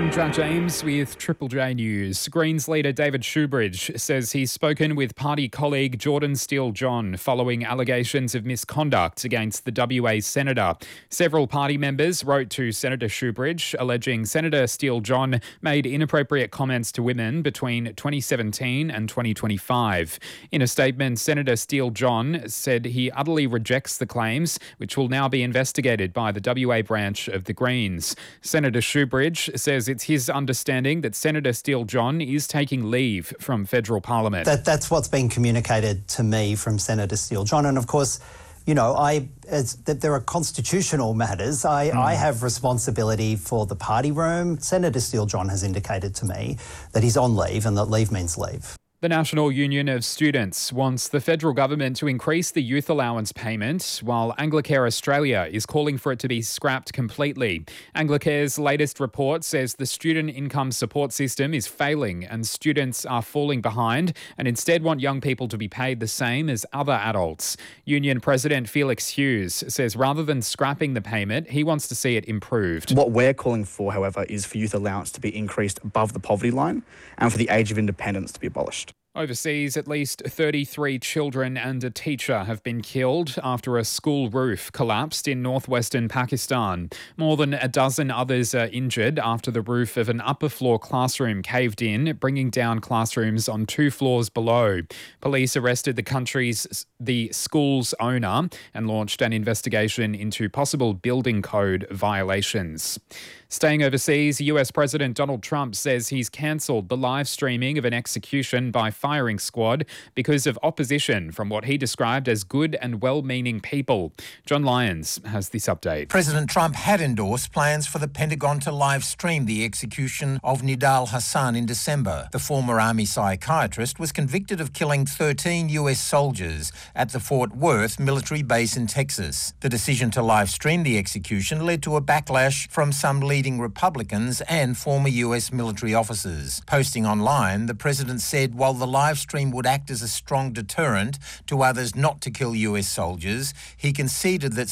I'm Jack James with Triple J News. Greens leader David Shoebridge says he's spoken with party colleague Jordan Steele-John following allegations of misconduct against the WA senator. Several party members wrote to Senator Shoebridge alleging Senator Steele-John made inappropriate comments to women between 2017 and 2025. In a statement, Senator Steele-John said he utterly rejects the claims, which will now be investigated by the WA branch of the Greens. Senator Shoebridge says it's his understanding that Senator Steele-John is taking leave from federal parliament. That's what's been communicated to me from Senator Steele-John. And of course, you know, there are constitutional matters. I have responsibility for the party room. Senator Steele-John has indicated to me that he's on leave and that leave means leave. The National Union of Students wants the federal government to increase the youth allowance payment, while Anglicare Australia is calling for it to be scrapped completely. Anglicare's latest report says the student income support system is failing and students are falling behind and instead want young people to be paid the same as other adults. Union President Felix Hughes says rather than scrapping the payment, he wants to see it improved. What we're calling for, however, is for youth allowance to be increased above the poverty line and for the age of independence to be abolished. Overseas, at least 33 children and a teacher have been killed after a school roof collapsed in northwestern Pakistan. More than a dozen others are injured after the roof of an upper floor classroom caved in, bringing down classrooms on 2 floors below. Police arrested the school's owner and launched an investigation into possible building code violations. Staying overseas, US President Donald Trump says he's cancelled the live streaming of an execution by firing squad because of opposition from what he described as good and well-meaning people. John Lyons has this update. President Trump had endorsed plans for the Pentagon to live stream the execution of Nidal Hasan in December. The former Army psychiatrist was convicted of killing 13 US soldiers at the Fort Worth military base in Texas. The decision to live stream the execution led to a backlash from some leading Republicans and former US military officers. Posting online, the president said while the live stream would act as a strong deterrent to others not to kill US soldiers, he conceded that